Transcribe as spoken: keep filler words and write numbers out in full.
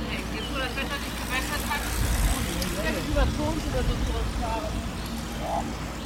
dranhängen. Jetzt, wo das Wetter nicht gebessert hat, vielleicht über Tons oder so zurückfahren.